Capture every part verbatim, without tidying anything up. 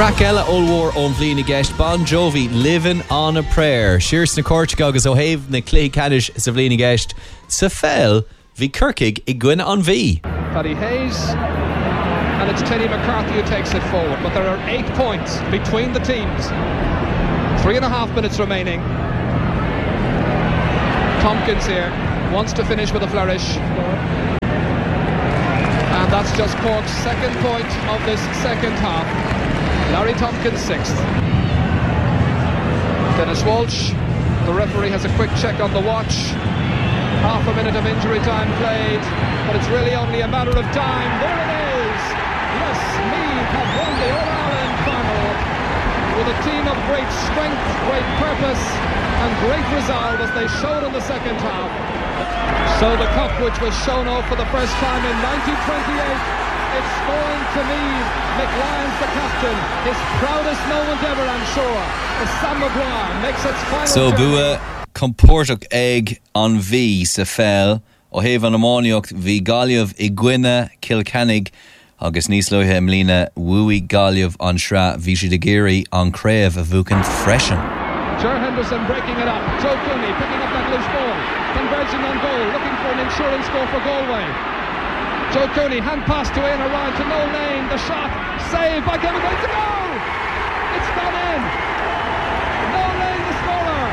Crack ella Ulwar on Vlina Gest Bon Jovi Living on a Prayer. Shears na Cortico agus O'Have na Clay Canish sa Vlina Gest sa fel vi Kirkig I gwyn on V. Paddy Hayes, and it's Kenny McCarthy who takes it forward, but there are eight points between the teams. Three and a half minutes remaining. Tompkins here wants to finish with a flourish, and that's just Cork's second point of this second half. Larry Tompkins sixth. Dennis Walsh, the referee, has a quick check on the watch. Half a minute of injury time played, but it's really only a matter of time. There it is! Yes, Meath have won the All-Ireland final with a team of great strength, great purpose and great resolve, as they showed in the second half. So the cup, which was shown off for the first time in nineteen twenty-eight, it's going to Meath. Mick Lyons, the captain, his proudest moment ever, I'm sure, as Sam Maguire makes its final. So Bua Comportach egg on V sa fel O'Have an amóniocht vi Galiov I Gwynna Kilcannig agus níos loithe mlína Wooey Galiov an Shra vi si de Geary an Crave a Vukant freshen. Ger Henderson breaking it up. Joe Cooney picking up that loose ball, converging on goal, looking for an insurance goal for Galway. Joe Cooney, hand pass to Ian around to Noel Lane, the shot, saved by Kevin Gates to go! It's gone in! Noel Lane, the scorer!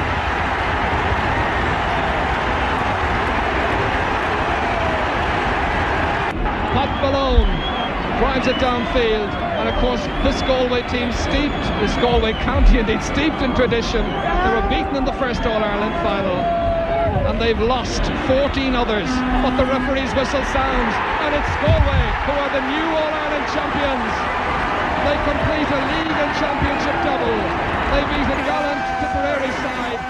Pat Malone drives it downfield, and of course this Galway team steeped, this Galway county indeed, steeped in tradition. They were beaten in the first All-Ireland final, and they've lost fourteen others, but the referee's whistle sounds, and it's Galway who are the new All-Ireland champions. They complete a league and championship double. They beat a gallant Tipperary side.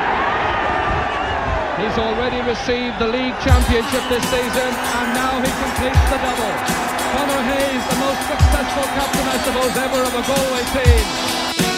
He's already received the league championship this season, and now he completes the double. Conor Hayes, the most successful captain, I suppose, ever of a Galway team.